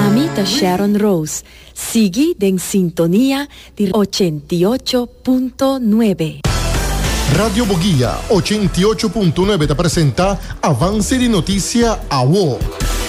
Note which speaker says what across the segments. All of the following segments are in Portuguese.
Speaker 1: Amita Sharon Rose, sigue en sintonía del 88.9.
Speaker 2: Radio Boguía 88.9 te presenta Avance de Noticia AWO.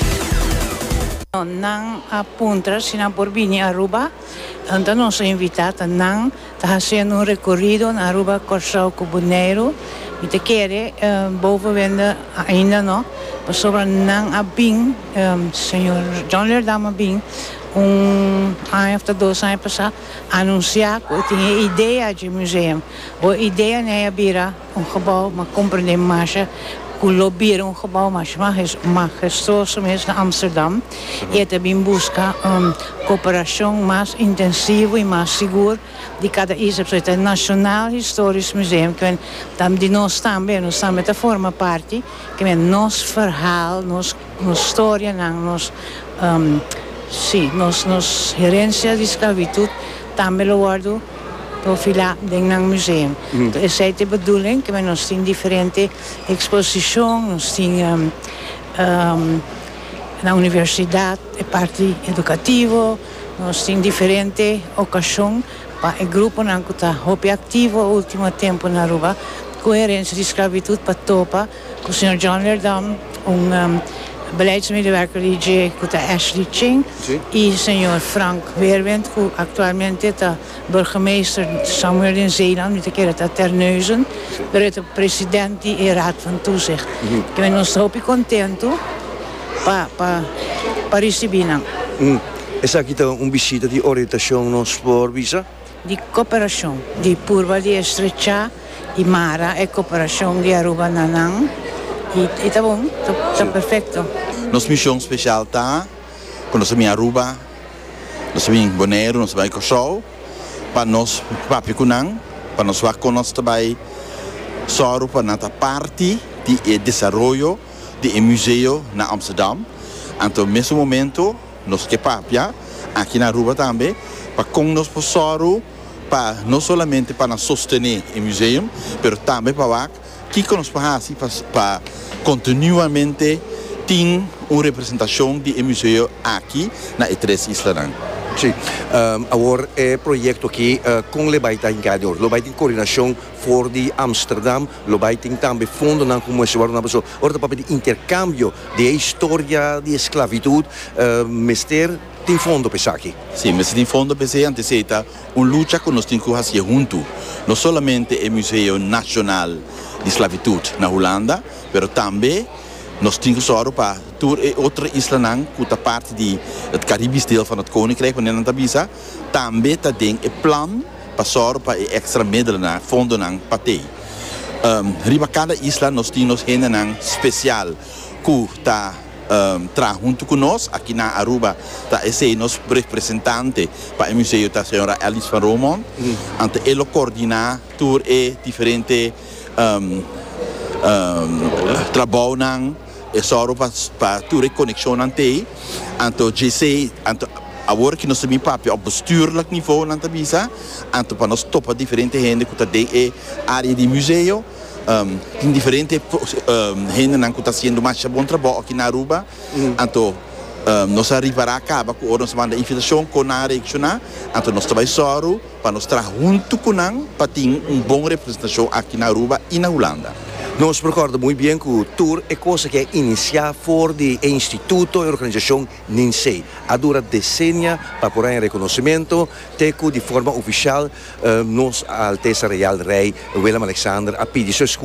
Speaker 3: Nang apuntra sina Borbini Aruba, anda nos invitata nang ta haciendo un recorrido na Aruba Corsao Cuboneiro, e te quere boven wende ainda no, sobre nang abing, senhor John Lerdama Bing, ano of 2 anos passado, anunciar que eu tinha ideia de museu. A ideia não é abrir gebouw, maar compreender mais que lobbyar gebouw, mas majestoso mesmo na Amsterdam. E também buscar cooperação mais intensiva e mais segura de cada país. É o Nacional Historisch Museum, que de nós também forma parte, que é nosso verhaal, nossa história, nossa sim, nossa herência de esclavitud também lo guardo profilar dentro do museu. Então, essa é a bedoeling, que nós temos diferentes exposições, nós temos na universidade, a parte educativa, nós temos diferentes ocasiões para o grupo que está ativo no último tempo na Aruba, com a herência de esclavitud para topa, com o Sr. John Lerdam, beleidsmedewerker die Ashley Ching e o senhor Frank Weerwind, que atualmente é burgemeester Samuel in Zeeland, que está Terneuzen, é o presidente e raad van toezicht. Que nós estamos contentes para receber.
Speaker 4: Essa aqui é uma visita de orientação nos por visa?
Speaker 3: De cooperação, de Purba de Estrecha e Mara, é cooperação de Aruba Nanang. E tá bom, tá perfeito.
Speaker 5: Nossa missão especial tá, quando nós vamos em Aruba, nós vamos em Bonaire, nós vamos em Corsao, para nós papicunang, para nós nós também só para nossa parte de desenvolvimento do museu na Amsterdam. Então, nesse momento, nós que papia aqui na Aruba também, para com nós possamos para não somente para sostener o museu, mas também para que nos faz para continuamente ter uma representação do museu aqui na E3 Isla.
Speaker 4: Sim, agora é projeto aqui com o Lebaita em cada hora. Lebaita em coordenação for de Amsterdam, Lebaita também fundo na como se fala na pessoa. Ora para de intercâmbio de história de esclavitud, mister tem fundo para aqui.
Speaker 5: Sim, mas tem fundo para ser anteceda luta que nós temos que fazer junto, não somente o Museu Nacional de Esclavitud na Holanda, mas também nós temos que para outra isla que está parte do Caribe deel van het Koninkrijk, wanneer nanta bisa, também tem o plano para extra middelen na fundo na patei. Riba cada isla nós temos gente especial que está junto conosco aqui na Aruba, tá esse nosso representante para o museu da senhora Alice van Romon, ante ele coordena tour e diferente trabalho e só para tour conexão ante, então GC, agora que nós também papel ao bestuurlijk niveau na tabisa, então para nós topa diferente gente que está dentro da área de museu. Tem diferentes gente que está fazendo mais bom trabalho aqui na Aruba. Então, nós arribará a cabo com nós manda invitação com a área regional. Então, nós trabalhamos só para nós estar junto com a para ter uma boa representação aqui na Aruba e na Holanda.
Speaker 4: Nós recordamos muito bem que o tour é coisa que é iniciar por de instituto e organização NINSEE. A dura decennia para por em reconhecimento, teco de forma oficial, nos Alteza Real Rei Willem-Alexander a pedir